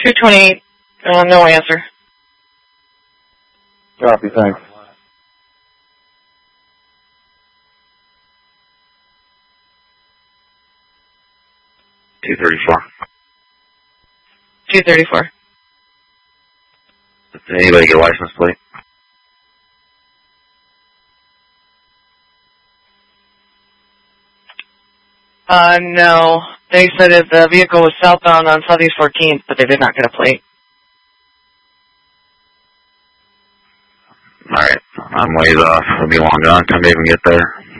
228. No answer. Copy, thanks. $234. 234. Did anybody get a license plate? No. They said that the vehicle was southbound on Southeast 14th, but they did not get a plate. Alright, I'm ways off. It'll be long gone. Time to even get there.